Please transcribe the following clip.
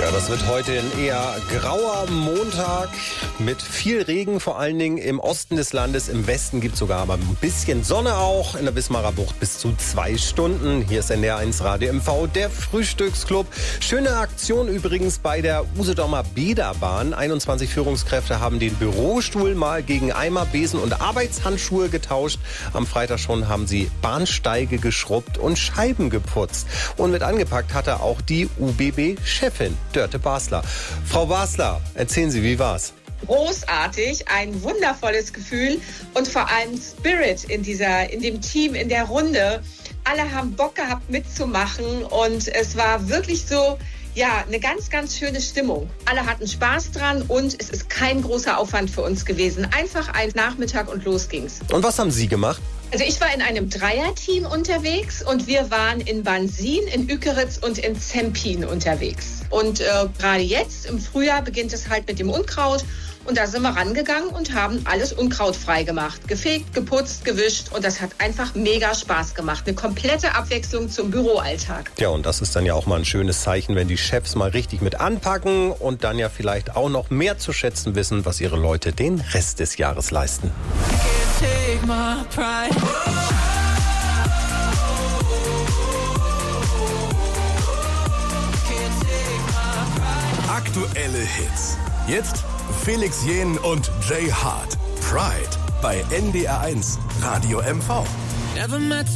Ja, das wird heute ein eher grauer Montag mit viel Regen, vor allen Dingen im Osten des Landes. Im Westen gibt es sogar aber ein bisschen Sonne auch. In der Wismarer Bucht bis zu 2 Stunden. Hier ist NDR1 Radio MV, der Frühstücksclub. Schöne Aktion übrigens bei der Usedomer Bäderbahn. 21 Führungskräfte haben den Bürostuhl mal gegen Eimer, Besen und Arbeitshandschuhe getauscht. Am Freitag schon haben sie Bahnsteige geschrubbt und Scheiben geputzt. Und mit angepackt hatte auch die UBB-Chefin. Dörte Basler. Frau Basler, erzählen Sie, wie war's? Großartig, ein wundervolles Gefühl und vor allem Spirit in dem Team, in der Runde. Alle haben Bock gehabt mitzumachen und es war wirklich so, ja, eine ganz, ganz schöne Stimmung. Alle hatten Spaß dran und es ist kein großer Aufwand für uns gewesen. Einfach ein Nachmittag und los ging's. Und was haben Sie gemacht? Also ich war in einem Dreierteam unterwegs und wir waren in Bansin, in Ükeritz und in Zempin unterwegs. Und gerade jetzt im Frühjahr beginnt es halt mit dem Unkraut. Und da sind wir rangegangen und haben alles unkrautfrei gemacht. Gefegt, geputzt, gewischt und das hat einfach mega Spaß gemacht. Eine komplette Abwechslung zum Büroalltag. Ja, und das ist dann ja auch mal ein schönes Zeichen, wenn die Chefs mal richtig mit anpacken und dann ja vielleicht auch noch mehr zu schätzen wissen, was ihre Leute den Rest des Jahres leisten. Aktuelle Hits. Jetzt Felix Jähn und Jay Hart. Pride bei NDR1 Radio MV. Never met